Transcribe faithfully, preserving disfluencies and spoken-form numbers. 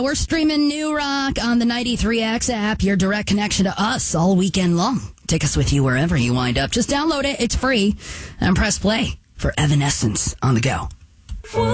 We're streaming New Rock on the ninety-three X app, your direct connection to us all weekend long. Take us with you wherever you wind up. Just download it. It's free. And press play for Evanescence on the go.